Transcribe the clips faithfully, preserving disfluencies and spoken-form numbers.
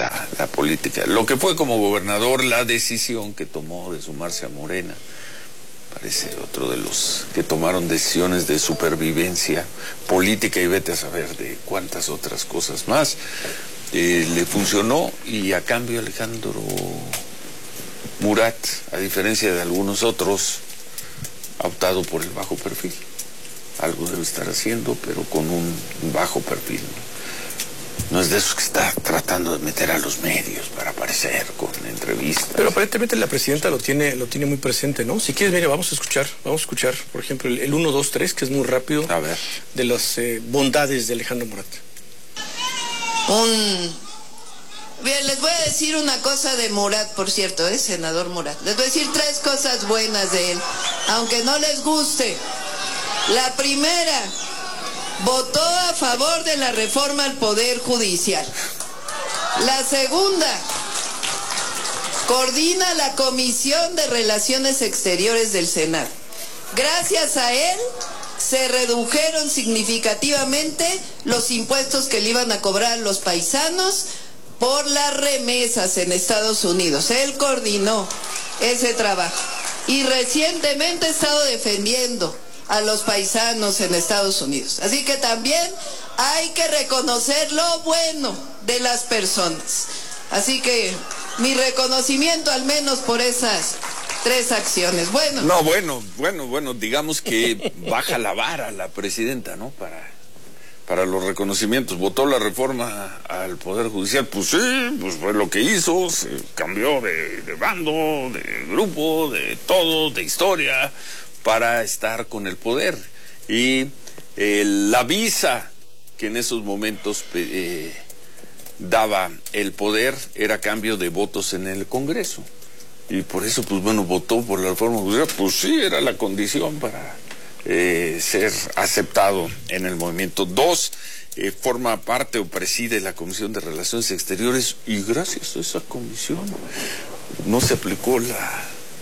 la, la política. Lo que fue como gobernador, la decisión que tomó de sumarse a Morena, parece otro de los que tomaron decisiones de supervivencia política y vete a saber de cuántas otras cosas más. Eh, le funcionó y a cambio Alejandro Murat, a diferencia de algunos otros, ha optado por el bajo perfil. Algo debe estar haciendo, pero con un bajo perfil. No es de esos que está tratando de meter a los medios para aparecer con entrevistas. Pero aparentemente la presidenta lo tiene lo tiene muy presente, ¿no? Si quieres, mira, vamos a escuchar, vamos a escuchar, por ejemplo, el, el uno, dos, tres, que es muy rápido. A ver. De las eh, bondades de Alejandro Murat. Un... Bien, les voy a decir una cosa de Murat, por cierto, ¿eh? Senador Murat. Les voy a decir tres cosas buenas de él, aunque no les guste. La primera, votó a favor de la reforma al Poder Judicial. La segunda, coordina la Comisión de Relaciones Exteriores del Senado. Gracias a él se redujeron significativamente los impuestos que le iban a cobrar a los paisanos por las remesas en Estados Unidos. Él coordinó ese trabajo. Y recientemente ha estado defendiendo a los paisanos en Estados Unidos. Así que también hay que reconocer lo bueno de las personas. Así que mi reconocimiento al menos por esas tres acciones. Bueno. No, bueno, bueno, bueno, digamos que baja la vara la presidenta, ¿no? Para, para los reconocimientos. Votó la reforma al Poder Judicial. Pues sí, pues fue lo que hizo. Se cambió de, de bando, de grupo, de todo, de historia, para estar con el poder. Y eh, la visa que en esos momentos eh, daba el poder era a cambio de votos en el Congreso. Y por eso, pues bueno, votó por la reforma judicial. Pues sí, era la condición para eh, ser aceptado en el movimiento. Dos, eh, forma parte o preside la Comisión de Relaciones Exteriores y gracias a esa comisión no se aplicó la...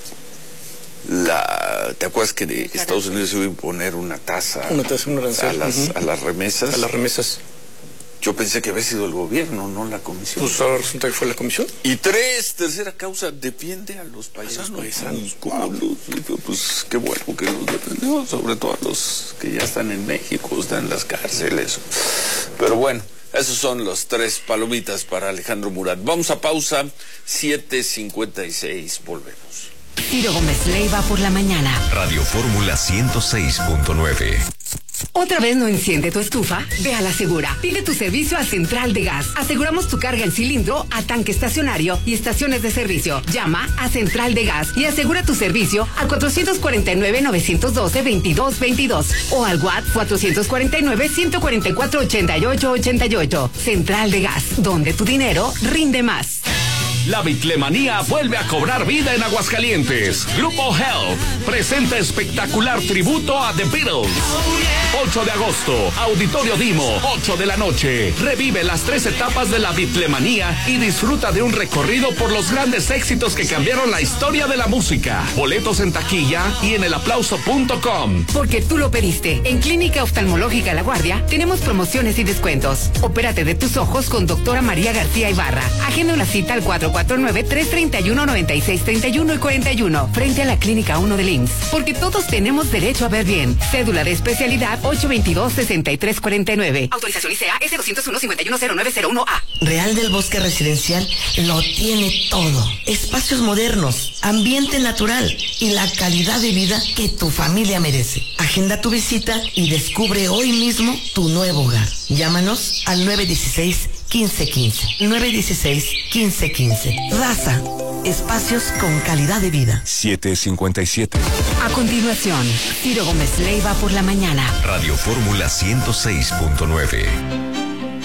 La, ¿te acuerdas que de Estados Unidos iba a imponer una tasa, una tasa una a, las, uh-huh. a las remesas? A las remesas. Yo pensé que había sido el gobierno, no la comisión. Pues ahora resulta que fue la comisión. Y tres, tercera causa, defiende a los paisanos. A los paisanos. ¿Cómo los, pues qué bueno que los defendió, sobre todo a los que ya están en México, están en las cárceles. Pero bueno, esos son los tres palomitas para Alejandro Murat. Vamos a pausa, siete cincuenta y seis, volvemos. Ciro Gómez Leiva por la mañana. Radio Fórmula ciento seis punto nueve. ¿Otra vez no enciende tu estufa? Ve a la Segura. Pide tu servicio a Central de Gas. Aseguramos tu carga en cilindro, a tanque estacionario y estaciones de servicio. Llama a Central de Gas y asegura tu servicio al cuatro cuatro nueve, nueve uno dos, dos dos dos dos o al WhatsApp cuatro cuatro nueve, uno cuatro cuatro, ocho ocho ocho ocho. Central de Gas, donde tu dinero rinde más. La Bitlemanía vuelve a cobrar vida en Aguascalientes. Grupo Help presenta espectacular tributo a The Beatles. ocho de agosto, Auditorio Dimo, ocho de la noche. Revive las tres etapas de la Bitlemanía y disfruta de un recorrido por los grandes éxitos que cambiaron la historia de la música. Boletos en taquilla y en el aplauso punto com. Porque tú lo pediste. En Clínica Oftalmológica La Guardia tenemos promociones y descuentos. Opérate de tus ojos con doctora María García Ibarra. Agenda una cita al cuatro cuatro nueve, tres tres uno, nueve seis tres uno y cuarenta y uno frente a la Clínica uno del I M S S. Porque todos tenemos derecho a ver bien. Cédula de especialidad ocho veintidós, sesenta y tres cuarenta y nueve. Autorización I C A S doscientos uno, cincuenta y uno cero nueve cero uno A. Real del Bosque Residencial lo tiene todo. Espacios modernos, ambiente natural y la calidad de vida que tu familia merece. Agenda tu visita y descubre hoy mismo tu nuevo hogar. Llámanos al nueve uno seis, quince quince. nueve uno seis, quince quince. Raza, espacios con calidad de vida. siete cincuenta y siete. A continuación, Ciro Gómez Leiva por la mañana. Radio Fórmula ciento seis punto nueve.